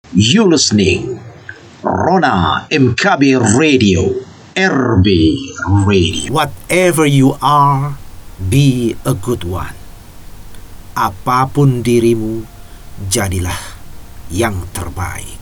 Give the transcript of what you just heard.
You listening Rona MKB Radio, RB Radio. Whatever you are, be a good one. Apapun dirimu, jadilah yang terbaik.